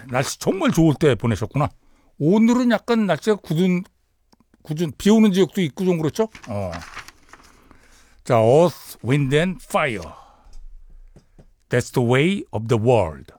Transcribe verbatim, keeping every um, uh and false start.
날씨 정말 좋을 때 보내셨구나. 오늘은 약간 날씨가 굳은, 굳은, 비 오는 지역도 있고 좀 그렇죠? 어. 자, Earth, Wind and Fire. That's the way of the world.